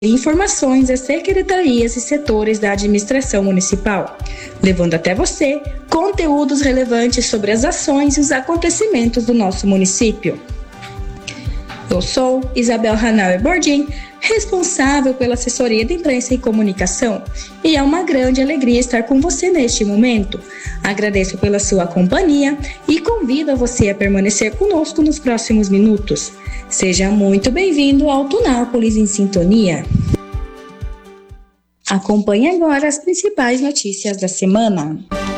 informações às secretarias e setores da administração municipal, levando até você conteúdos relevantes sobre as ações e os acontecimentos do nosso município. Eu sou Isabel Hanauer Bordim, responsável pela assessoria de imprensa e comunicação, e é uma grande alegria estar com você neste momento. Agradeço pela sua companhia e convido a você a permanecer conosco nos próximos minutos. Seja muito bem-vindo ao Tunápolis em Sintonia. Acompanhe agora as principais notícias da semana.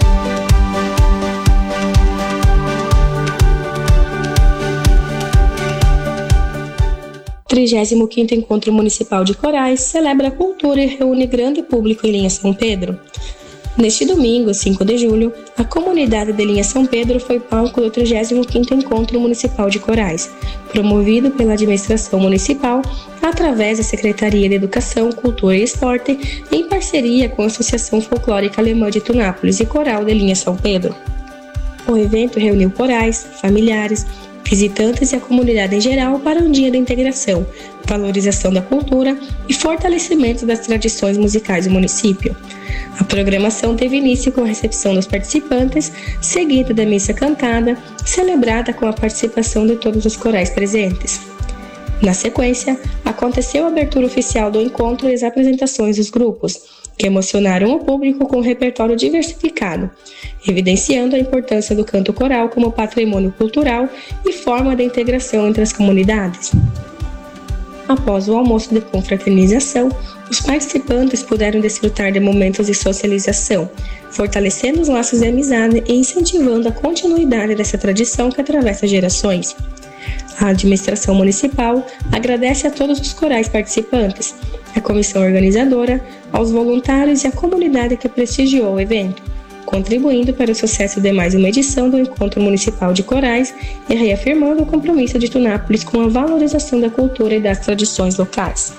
35º Encontro Municipal de Corais celebra a cultura e reúne grande público em Linha São Pedro. Neste domingo, 5 de julho, a comunidade de Linha São Pedro foi palco do 35º Encontro Municipal de Corais, promovido pela administração municipal através da Secretaria de Educação, Cultura e Esporte, em parceria com a Associação Folclórica Alemã de Tunápolis e Coral de Linha São Pedro. O evento reuniu corais, familiares, visitantes e a comunidade em geral para um dia de integração, valorização da cultura e fortalecimento das tradições musicais do município. A programação teve início com a recepção dos participantes, seguida da missa cantada, celebrada com a participação de todos os corais presentes. Na sequência, aconteceu a abertura oficial do encontro e as apresentações dos grupos, que emocionaram o público com um repertório diversificado, evidenciando a importância do canto coral como patrimônio cultural e forma de integração entre as comunidades. Após o almoço de confraternização, os participantes puderam desfrutar de momentos de socialização, fortalecendo os laços de amizade e incentivando a continuidade dessa tradição que atravessa gerações. A administração municipal agradece a todos os corais participantes, a comissão organizadora, aos voluntários e à comunidade que prestigiou o evento, contribuindo para o sucesso de mais uma edição do Encontro Municipal de Corais e reafirmando o compromisso de Tunápolis com a valorização da cultura e das tradições locais.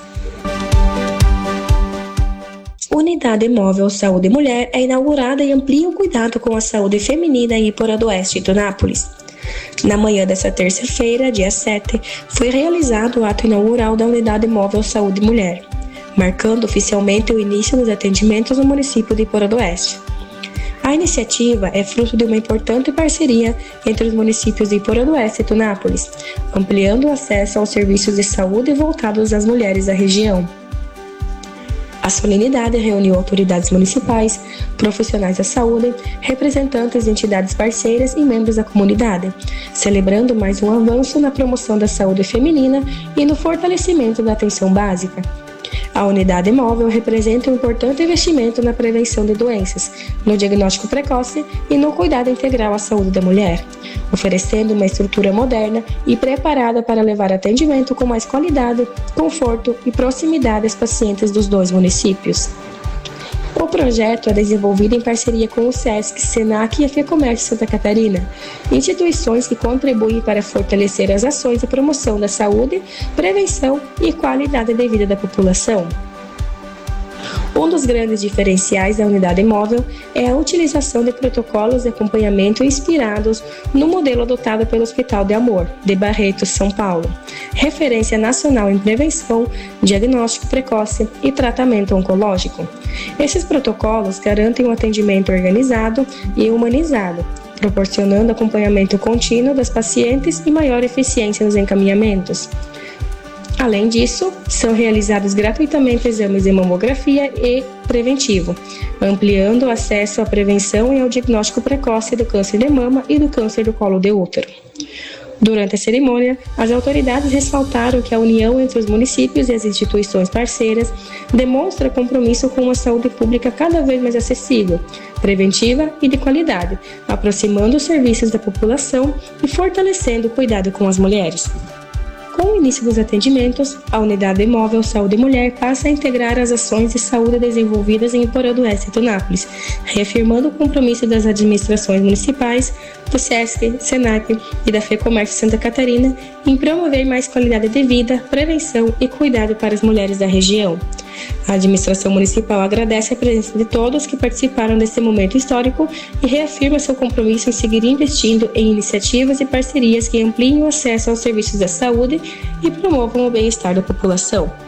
Unidade Móvel Saúde Mulher é inaugurada e amplia o cuidado com a saúde feminina em Iporã do Oeste e Tunápolis. Na manhã desta terça-feira, dia 7, foi realizado o ato inaugural da Unidade Móvel Saúde Mulher, marcando oficialmente o início dos atendimentos no município de Iporã do Oeste. A iniciativa é fruto de uma importante parceria entre os municípios de Iporã do Oeste e Tunápolis, ampliando o acesso aos serviços de saúde voltados às mulheres da região. A solenidade reuniu autoridades municipais, profissionais da saúde, representantes de entidades parceiras e membros da comunidade, celebrando mais um avanço na promoção da saúde feminina e no fortalecimento da atenção básica. A unidade móvel representa um importante investimento na prevenção de doenças, no diagnóstico precoce e no cuidado integral à saúde da mulher, oferecendo uma estrutura moderna e preparada para levar atendimento com mais qualidade, conforto e proximidade às pacientes dos dois municípios. O projeto é desenvolvido em parceria com o SESC, SENAC e a FEComércio Santa Catarina, instituições que contribuem para fortalecer as ações de promoção da saúde, prevenção e qualidade de vida da população. Um dos grandes diferenciais da unidade móvel é a utilização de protocolos de acompanhamento inspirados no modelo adotado pelo Hospital de Amor, de Barretos, São Paulo, referência nacional em prevenção, diagnóstico precoce e tratamento oncológico. Esses protocolos garantem um atendimento organizado e humanizado, proporcionando acompanhamento contínuo das pacientes e maior eficiência nos encaminhamentos. Além disso, são realizados gratuitamente exames de mamografia e preventivo, ampliando o acesso à prevenção e ao diagnóstico precoce do câncer de mama e do câncer do colo de útero. Durante a cerimônia, as autoridades ressaltaram que a união entre os municípios e as instituições parceiras demonstra compromisso com uma saúde pública cada vez mais acessível, preventiva e de qualidade, aproximando os serviços da população e fortalecendo o cuidado com as mulheres. Com o início dos atendimentos, a Unidade Móvel Saúde Mulher passa a integrar as ações de saúde desenvolvidas em Iporã do Oeste e Tunápolis, reafirmando o compromisso das administrações municipais, do SESC, SENAC e da FEComércio Santa Catarina em promover mais qualidade de vida, prevenção e cuidado para as mulheres da região. A administração municipal agradece a presença de todos que participaram desse momento histórico e reafirma seu compromisso em seguir investindo em iniciativas e parcerias que ampliem o acesso aos serviços da saúde e promovam o bem-estar da população.